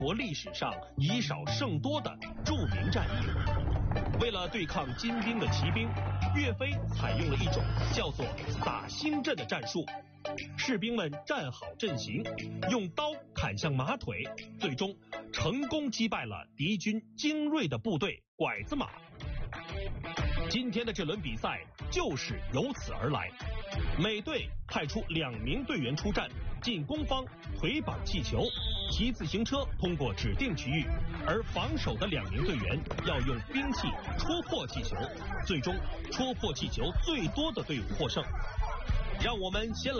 国历史上以少胜多的著名战役。为了对抗金兵的骑兵，岳飞采用了一种叫做撒星阵的战术。士兵们站好阵型，用刀砍向马腿，最终成功击败了敌军精锐的部队拐子马。今天的这轮比赛就是由此而来。每队派出2名队员出战，进攻方腿绑气球，骑自行车通过指定区域，而防守的2名队员要用兵器戳破气球，最终戳破气球最多的队伍获胜。让我们先来